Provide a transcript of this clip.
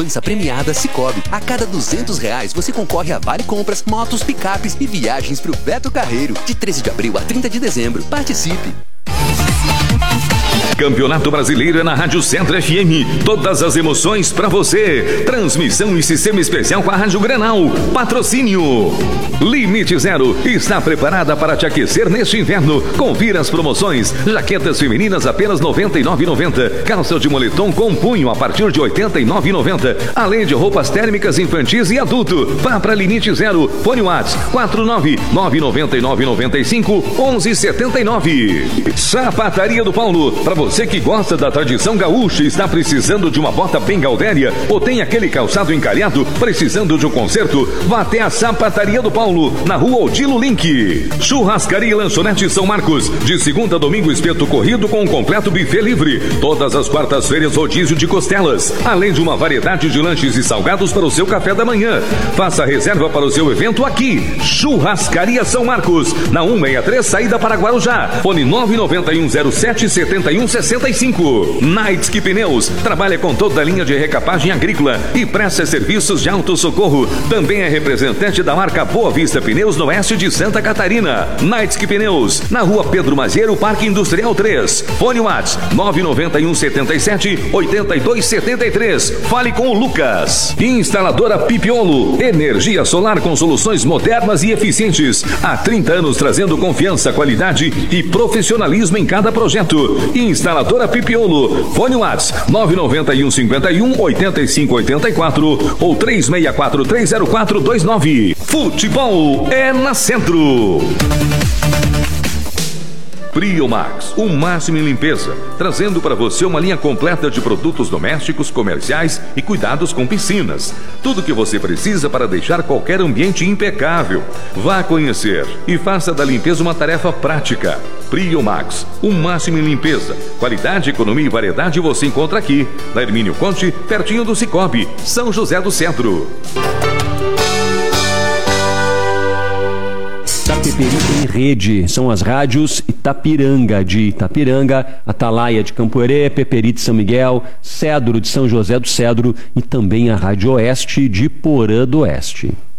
Premiada Sicoob. A cada R$200 você concorre a vale compras, motos, picapes e viagens pro Beto Carreiro. De 13 de abril a 30 de dezembro. Participe! Campeonato Brasileiro é na Rádio Centro FM. Todas as emoções pra você. Transmissão e sistema especial com a Rádio Grenal. Patrocínio Limite Zero está preparada para te aquecer neste inverno. Confira as promoções. Jaquetas femininas apenas R$ 99,90. Calça de moletom com punho a partir de R$ 89,90. Além de roupas térmicas infantis e adulto. Vá para Limite Zero. Fone WhatsApp 49999951179. Sapataria do Paulo. Para você que gosta da tradição gaúcha e está precisando de uma bota bem gaudéria ou tem aquele calçado encalhado precisando de um conserto, vá até a Sapataria do Paulo, na rua Odilo Link. Churrascaria e Lanchonete São Marcos, de segunda a domingo espeto corrido com um completo buffet livre. Todas as quartas-feiras rodízio de costelas, além de uma variedade de lanches e salgados para o seu café da manhã. Faça reserva para o seu evento aqui. Churrascaria São Marcos, na 163, saída para Guarujá. Fone 991077165. Knightski Pneus trabalha com toda a linha de recapagem agrícola e presta serviços de autossocorro. Também é representante da marca Boa Vista Pneus no oeste de Santa Catarina. Knightski Pneus, na rua Pedro Mazieiro, Parque Industrial 3. Fone WhatsApp 991778273. Fale com o Lucas. Instaladora Pipiolo, energia solar com soluções modernas e eficientes. Há 30 anos trazendo confiança, qualidade e profissionalismo em cada projeto. Instaladora Pipiolo. Fone WhatsApp 991518584 ou 36430429. Futebol é na Centro. Priomax, o máximo em limpeza, trazendo para você uma linha completa de produtos domésticos, comerciais e cuidados com piscinas. Tudo que você precisa para deixar qualquer ambiente impecável. Vá conhecer e faça da limpeza uma tarefa prática. Priomax, o máximo em limpeza, qualidade, economia e variedade você encontra aqui, na Hermínio Conte, pertinho do Sicoob, São José do Centro. Itapeperica em Rede, são as rádios Itapiranga de Itapiranga, Atalaia de Campoerê, Peperi de São Miguel, Cedro de São José do Cedro e também a Rádio Oeste de Porã do Oeste.